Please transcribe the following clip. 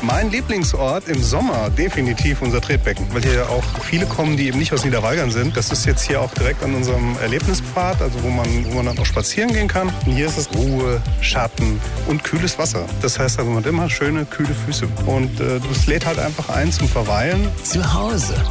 Mein Lieblingsort im Sommer definitiv unser Tretbecken, weil hier auch viele kommen, die eben nicht aus Niederweigern sind. Das ist jetzt hier auch direkt an unserem Erlebnispfad, also wo man dann auch spazieren gehen kann. Und hier ist es Ruhe, Schatten und kühles Wasser. Das heißt also, man hat immer schöne, kühle Füße. Und das lädt halt einfach ein zum Verweilen. Zu Hause